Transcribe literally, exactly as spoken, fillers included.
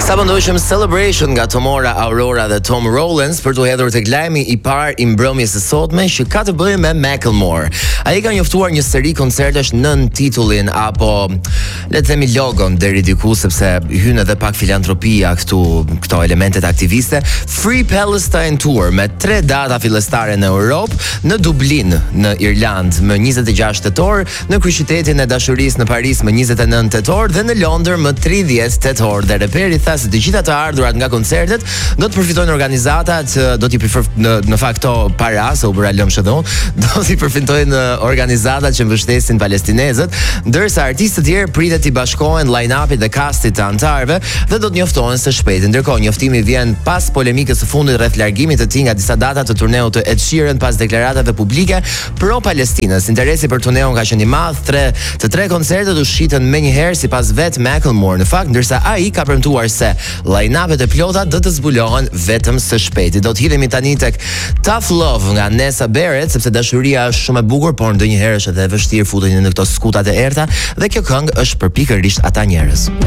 Sa pëndojshëm Celebration nga Tomora Aurora dhe Tom Rollins për të hedhur tek lajmi i parë i mbrëmjes së sotme që ka të bëjë me Macklemore. Ai ka njoftuar një seri koncertesh nën titullin apo le të themi logon deri diku sepse hyn edhe pak filantropia këtu, këto elementet aktiviste. Free Palestine Tour me tre data fillestare në Europë, në Dublin në Irland më njëzet e gjashtë tetor, në kryeqytetin e dashurisë në Paris më njëzet e nëntë tetor dhe në Londër më tridhjetë tetor. Dhe reperi tha se të gjitha të ardhurat nga koncertet do të përfitojnë organizatat, do t'i përfër në, në fakt to para se u bëra lëmshë dhon, do t'i përfitojnë organizatat që mbështesin palestinezët, ndërsa artistë të tjerë pritet t'i bashkohen line-upit dhe castit të antarëve dhe do të njoftohen së shpejti. Ndërkohë, njoftimi vjen pas polemikës së fundit rreth largimit të tij nga disa data të turneut të Ed Sheeran pas deklaratave publike pro-Palestinës. Interesi për turneun ka qenë i madh, tre të tre koncertet u shitën menjëherë sipas vet Macklemore. Në fakt, ndërsa ai ka premtuar se line-upet e plota do të zbulohen vetëm së shpejti. Do të hidhemi tani tek Tough Love nga Nessa Barrett, sepse dashuria është shumë e bukur, por ndonjëherë është edhe e vështirë futeni në këto skutat e errta dhe kjo këngë është për pikërisht ata njerëz.